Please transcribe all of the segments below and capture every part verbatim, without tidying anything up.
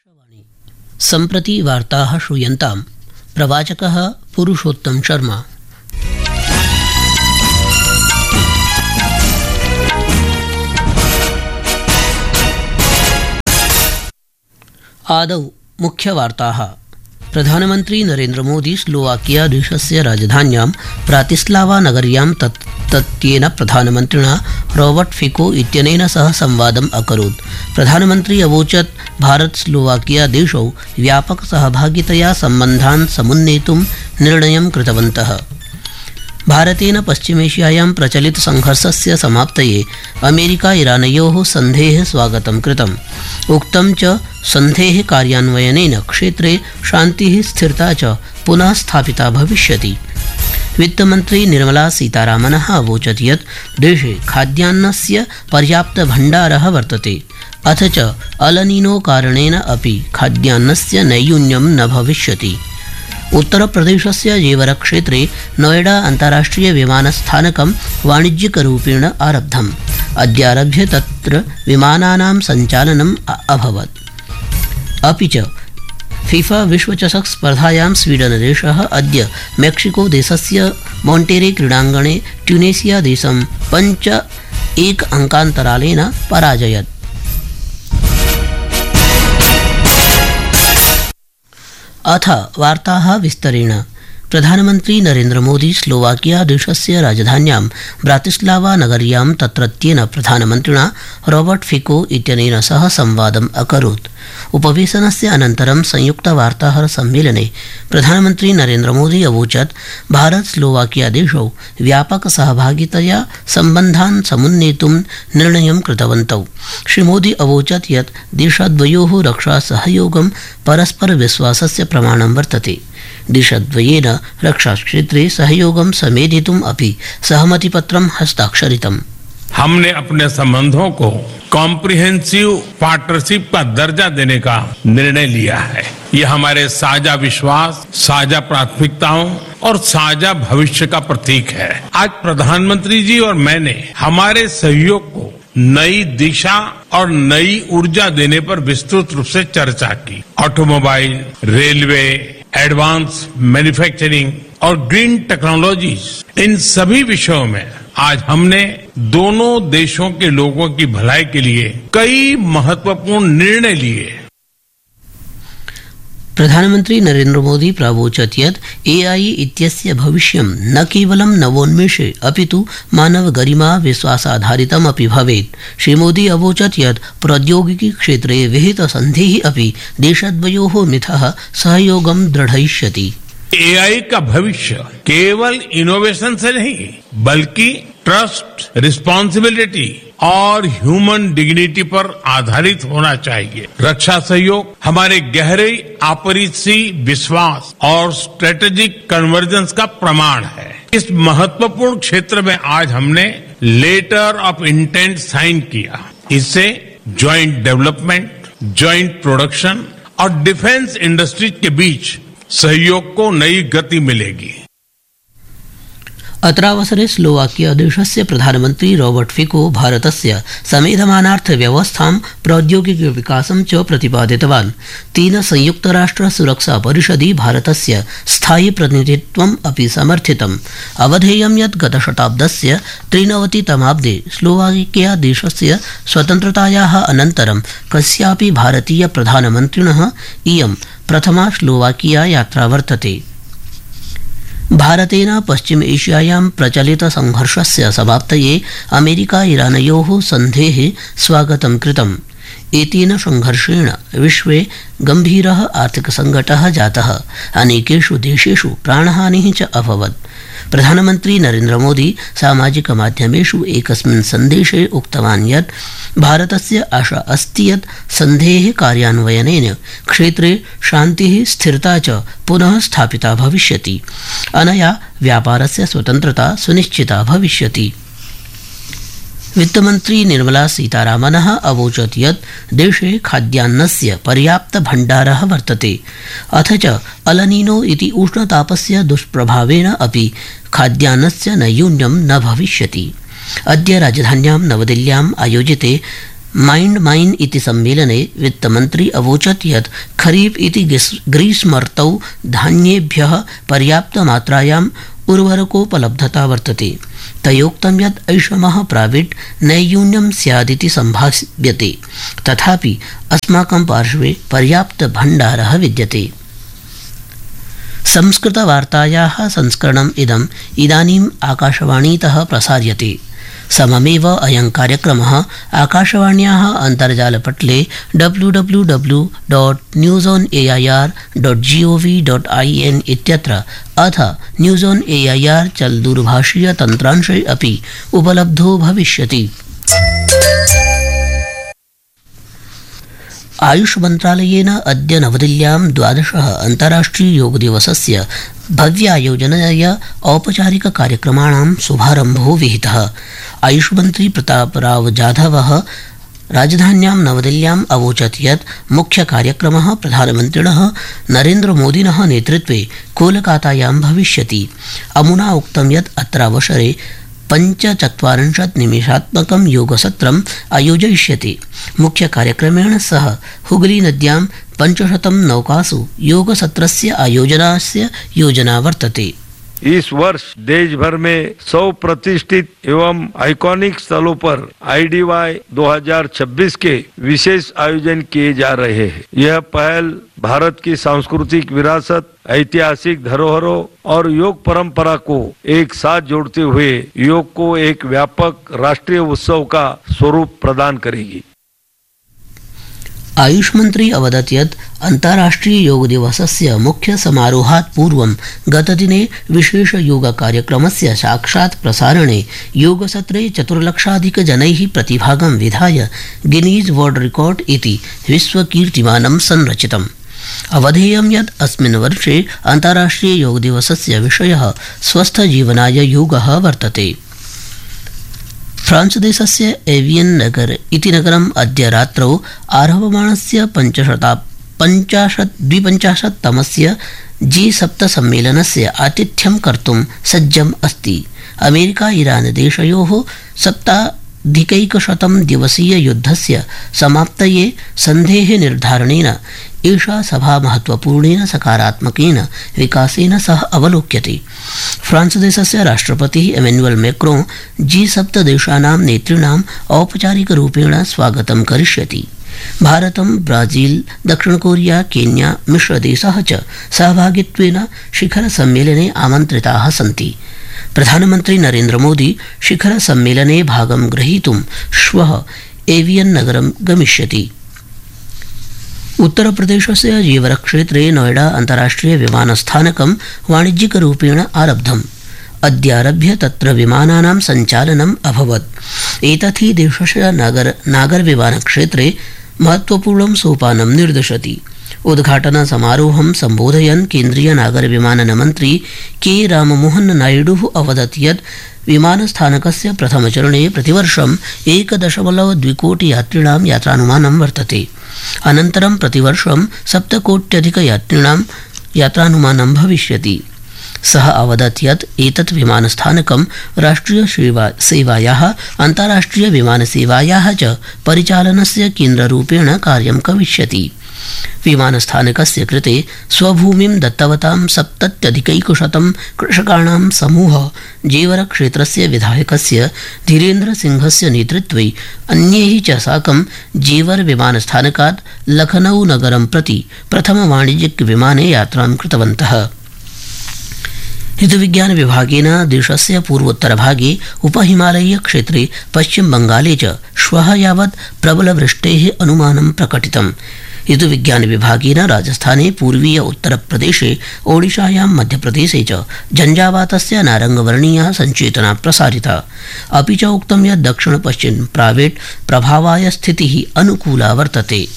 आकाशवाणी सम्प्रति वार्ताः श्रूयन्ताम्। प्रवाचकः पुरुषोत्तम शर्मा। आदौ मुख्यवार्ताः। प्रधानमन्त्री नरेन्द्रमोदी स्लोवाकिया देशस्य राजधान्यां ब्रातिस्लावा नगर्यां तत् तत्येन प्रधानमन्त्रिणा रॉबर्ट फिको इत्यनेन सह संवादम् अकरोत्। प्रधानमन्त्री अवोचत् भारत स्लोवाकिया देशौ व्यापक सहभागितया सम्बन्धान् समुन्नेतुं निर्णयं कृतवन्तः। भारतेन पश्चिमेशियायां प्रचलित संघर्षस्य समाप्तये अमेरिका ईरानयोः सन्धेः स्वागतं कृतम्। उक्तं च सन्धेः कार्यान्वयनेन क्षेत्रे शान्तिः स्थिरता च पुनः स्थापिता भविष्यति। वित्तमन्त्री निर्मला सीतारामनः अवोचत् यत् देशे खाद्यान्नस्य पर्याप्तभण्डारः वर्तते, अथ च अलनीनो कारणेन अपि खाद्यान्नस्य नैयून्यं न भविष्यति। उत्तरप्रदेशस्य जेवर क्षेत्रे नोएडा अन्ताराष्ट्रिय विमानस्थानकं वाणिज्यिकरूपेण आरब्धम्। अद्यारभ्य तत्र विमानानां सञ्चालनम् अभवत्। अपि च फीफा विश्वचषक स्पर्धायां स्वीडनदेशः अद्य मेक्सिको देशस्य मोन्टेरे क्रीडाङ्गणे ट्यूनेशिया देशं पञ्च एक अङ्कान्तरालेन पराजयत्। अथ वार्ताः विस्तरेण। प्रधानमन्त्री नरेन्द्रमोदी स्लोवाकिया देशस्य राजधान्यां ब्रातिस्लावा नगर्यां तत्रत्येन प्रधानमन्त्रिणा रॉबर्ट फिको इत्यनेन सह संवादम् अकरोत्। उपवेशनस्य अनन्तरं संयुक्तवार्ताहर सम्मेलने प्रधानमन्त्री नरेन्द्रमोदी अवोचत् भारत स्लोवाकिया देशौ व्यापक सहभागितया सम्बन्धान् समुन्नेतुं निर्णयं कृतवन्तौ। श्रीमोदी अवोचत् यत् देशद्वयोः रक्षा सहयोगं परस्पर विश्वासस्य प्रमाणं वर्तते। देशद्वयेन रक्षाक्षेत्रे सहयोगं समेधितुम् अपि सहमतिपत्रं हस्ताक्षरितम्। हमने अपने संबंधों को कॉम्प्रिहेंसिव पार्टनरशिप का दर्जा देने का निर्णय लिया है। ये हमारे साझा विश्वास, साझा प्राथमिकताओं और साझा भविष्य का प्रतीक है। आज प्रधानमंत्री जी और मैंने हमारे सहयोग को नई दिशा और नई ऊर्जा देने पर विस्तृत रूप से चर्चा की। ऑटोमोबाइल, रेलवे, एडवांस मैन्युफैक्चरिंग और ग्रीन टेक्नोलॉजीज, इन सभी विषयों में आज हमने दोनों देशों के लोगों की भलाई के लिए कई महत्वपूर्ण निर्णय लिए। प्रधानमन्त्री नरेन्द्र मोदी प्रावोचत् यत् एआई इत्यस्य भविष्यं न केवलं नवोन्मेषे अपितु मानव गरिमा विश्वासाधारितम् अपि भवेत्। श्रीमोदी अवोचत् यत् प्रौद्योगिकी क्षेत्रे विहित सन्धिः अपि देशद्वयोः मिथः सहयोगं दृढयिष्यति। एआई का भविष्य केवल इनोवेशन से नहीं बल्कि ट्रस्ट, रिस्पॉन्सिबिलिटी और ह्यूमन डिग्निटी पर आधारित होना चाहिए। रक्षा सहयोग हमारे गहरे आपसी विश्वास और स्ट्रेटेजिक कन्वर्जेंस का प्रमाण है। इस महत्वपूर्ण क्षेत्र में आज हमने लेटर ऑफ इंटेंट साइन किया। इससे ज्वाइंट डेवलपमेंट, ज्वाइंट प्रोडक्शन और डिफेंस इंडस्ट्रीज के बीच सहयोग को नई गति मिलेगी। अत्रावसरे स्लोवाकिया देशस्य प्रधानमन्त्री रॉबर्ट फिको भारतस्य समेधमानार्थव्यवस्थां प्रौद्योगिकी विकासं च प्रतिपादितवान्। तेन संयुक्तराष्ट्र सुरक्षा परिषदि भारतस्य स्थायि प्रतिनिधित्वम् अपि समर्थितम्। अवधेयं यत् गतशताब्दस्य त्रिनवतितमाब्दे स्लोवाकिया देशस्य स्वतन्त्रतायाः अनन्तरं कस्यापि भारतीय प्रधानमन्त्रिणः इयं प्रथमा स्लोवाकिया यात्रा वर्तते। भारतेन पश्चिम एशियायां प्रचलित संघर्षस्य समाप्तये अमेरिका ईरानयोः सन्धेः स्वागतं कृतम्। एतेन संघर्षेण विश्वे गम्भीरः आर्थिक संकटः जातः। अनेकेषु देशेषु प्राणहानिः च अभवत्। प्रधानमन्त्री नरेन्द्र मोदी सामाजिक माध्यमेषु एकस्मिन् सन्देशे उक्तवान् यत् भारतस्य आशा अस्ति यत् सन्धेः कार्यान्वयनेन क्षेत्रे शान्तिः स्थिरता च पुनः स्थापिता भविष्यति। अनया व्यापारस्य स्वतन्त्रता सुनिश्चिता भविष्यति। वित्तमन्त्री निर्मला सीतारामनः अवोचत् यत् देशे खाद्यान्नस्य पर्याप्त भण्डारः वर्तते, अथ च अलनीनो इति उष्णतापस्य दुष्प्रभावेन अपि खाद्यान्नस्य नैयून्यं न भविष्यति। अद्य राजधान्यां नवदिल्ल्याम् आयोजिते माइंड माइन इति सम्मेलने वित्तमन्त्री अवोचत् यत् खरीफ इति ग्रीष्मर्तौ धान्येभ्यः पर्याप्तमात्रायाम् उर्वरकोपलब्धता वर्तते। तयोक्तं यत् ऐषमः प्राविट् नैयून्यं स्यादिति सम्भाव्यते, तथापि अस्माकं पार्श्वे पर्याप्तभण्डारः विद्यते। संस्कृतवार्तायाः संस्करणम् इदम् इदानीम् आकाशवाणीतः प्रसार्यते। सममेव अयं कार्यक्रमः आकाशवाण्याः अन्तर्जालपटले W W W dot news on A I R dot G O V dot I N इत्यत्र अथ news on A I R चल दूरभाषीय तन्त्रांशे अपि उपलब्धो भविष्यति। आयुष मन्त्रालयेन अद्य नवदिल्ल्यां द्वादशः अन्ताराष्ट्रिय योग दिवसस्य भव्यायोजनया औपचारिक कार्यक्रमाणां शुभारम्भो विहितः। आयुषमन्त्री प्रतापराव जाधवः राजधान्यां नवदिल्ल्याम् अवोचत् यत् मुख्यकार्यक्रमः प्रधानमन्त्रिणः नरेन्द्रमोदिनः नेतृत्वे कोलकातायां भविष्यति। अमुना उक्तं यत् अत्रावसरे पञ्चचत्वारिंशत् निमेषात्मकं योगसत्रम् आयोजयिष्यते। मुख्यकार्यक्रमेण सह हुगली नद्यां पञ्चशतं नौकासु योगसत्रस्य आयोजनस्य योजना वर्तते। इस वर्ष देश भर में सौ प्रतिष्ठित एवं आइकॉनिक स्थलों पर आई डी वाई दो हज़ार छब्बीस के विशेष आयोजन किए जा रहे हैं। यह पहल भारत की सांस्कृतिक विरासत, ऐतिहासिक धरोहरों और योग परंपरा को एक साथ जोड़ते हुए योग को एक व्यापक राष्ट्रीय उत्सव का स्वरूप प्रदान करेगी। आयुष मंत्री अवदत् यत् अन्ताराष्ट्रिय योग दिवसस्य मुख्य समारोहात् पूर्वं गतदिने विशेष योग कार्यक्रमस्य साक्षात् प्रसारणे योगसत्रे चतुर्लक्षाधिक जनैः प्रतिभागं विधाय गिनीज वर्ल्ड रिकॉर्ड इति विश्वकीर्तिमानं संरचितम्। अवधेयं यत् अस्मिन् वर्षे अन्ताराष्ट्रिय योग दिवसस्य विषयः स्वस्थजीवनाय योगः वर्तते। फ्रांस देशस्य एवियन नगर इति नगरम् अद्य रात्रौ आरभमाणस्य पञ्चशता पञ्चाशत् द्विपञ्चाशत्तमस्य जी सप्त सम्मेलनस्य आतिथ्यं कर्तुं सज्जम् अस्ति। अमेरिका ईरान देशयोः सप्ताधिकैकशतं दिवसीय युद्धस्य समाप्तये सन्धेः निर्धारणेन एषा सभा महत्वपूर्णेन सकारात्मकेन विकासेन सह अवलोक्यते। फ्रांस देशस्य राष्ट्रपतिः एमेन्युएल मैक्रों जी सप्त देशानां नेतॄणाम् औपचारिकरूपेण स्वागतं करिष्यति। भारतं, ब्राजील, दक्षिण कोरिया, केन्या मिश्रदेशः च सहभागित्वेन शिखर सम्मेलने आमन्त्रिताः सन्ति। प्रधानमन्त्री नरेन्द्र मोदी शिखर सम्मेलने भागं ग्रहीतुं श्वः एवियन नगरं गमिष्यति। उत्तर प्रदेशस्य जेवर क्षेत्रे नोएडा अन्ताराष्ट्रिय विमानस्थानकं वाणिज्यिकरूपेण आरब्धम्। अद्यारभ्य तत्र विमानानां सञ्चालनम् अभवत्। एतत् हि देशस्य नागर नागर विमानक्षेत्रे महत्वपूर्णं सोपानं निर्दिशति। उद्घाटन समारोहं सम्बोधयन् केन्द्रीय नागर विमानन मन्त्री के राममोहन नायडुः अवदत् यत् विमानस्थानकस्य प्रथमचरणे प्रतिवर्षम् एक दशमलव द्विकोटि यात्रिणां यात्रानुमानं वर्तते। अनन्तरं प्रतिवर्षं सप्तकोट्यधिकयात्रिणां यात्रानुमानं भविष्यति। सः अवदत् यत् एतत् विमानस्थानकं राष्ट्रिय सेवा सेवायाः अन्ताराष्ट्रिय विमानसेवायाः च परिचालनस्य केन्द्ररूपेण कार्यं करिष्यति। विमानस्थानकस्य कृते स्वभूमिं दत्तवतां सप्तत्यधिकैकशतं कृषकाणां समूहः जेवर क्षेत्रस्य विधायकस्य धीरेन्द्र सिंहस्य नेतृत्वे अन्यैः च साकं जेवर विमानस्थानकात् लखनऊ नगरं प्रति प्रथम वाणिज्यिक विमाने यात्रां कृतवन्तः। ऋतुविज्ञान विभागेन देशस्य पूर्वोत्तरभागे उपहिमालयीय क्षेत्रे पश्चिम बंगाले च श्वः यावत् प्रबलवृष्टेः अनुमानं प्रकटितम्। ऋतुविज्ञान विभागेन राजस्थाने, पूर्वीय उत्तरप्रदेशे, ओडिशायां, मध्यप्रदेशे च झञ्झावातस्य नारङ्गवर्णीया सञ्चेतना प्रसारिता। अपि च उक्तं यत् दक्षिण पश्चिम प्रावेट् प्रभावाय स्थितिः अनुकूला वर्तते।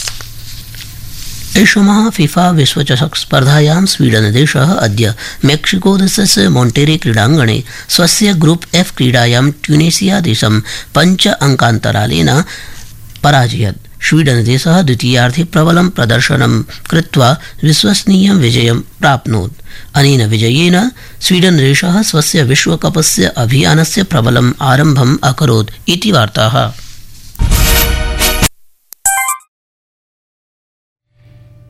ऐषमः फिफा विश्वचषक स्पर्धायां स्वीडन देशः अद्य मेक्सिको देशस्य मोन्टेरे क्रीडाङ्गणे स्वस्य ग्रुप एफ क्रीडायां ट्यूनेशिया देशं पञ्च अंकान्तरालेन पराजयत्। स्वीडन देशः द्वितीयार्धे प्रबलं प्रदर्शनं कृत्वा विश्वसनीयं विजयं प्राप्नोत्। अनेन विजयेन स्वीडन देशः स्वस्य विश्वकपस्य अभियानस्य प्रबलम् आरम्भम् अकरोत् इति वार्ताः।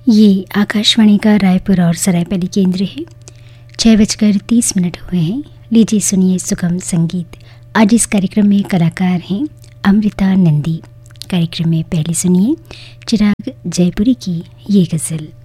ये आकाशवाणी का रायपुर और सरायपली केंद्र है। छः बजकर तीस मिनट हुए हैं। लीजिए सुनिए सुगम संगीत। आज इस कार्यक्रम में कलाकार हैं अमृता नंदी। कार्यक्रम में पहले सुनिए चिराग जयपुरी की ये गज़ल।